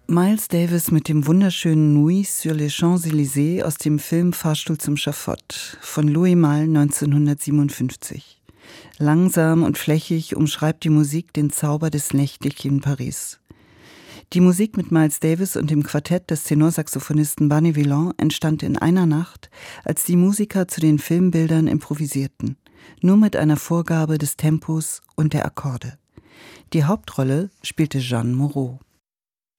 Miles Davis mit dem wunderschönen Nuit sur les Champs-Élysées aus dem Film Fahrstuhl zum Schafott von Louis Malle 1957. Langsam und flächig umschreibt die Musik den Zauber des nächtlichen Paris. Die Musik mit Miles Davis und dem Quartett des Tenorsaxophonisten Bunny Villon entstand in einer Nacht, als die Musiker zu den Filmbildern improvisierten, nur mit einer Vorgabe des Tempos und der Akkorde. Die Hauptrolle spielte Jeanne Moreau.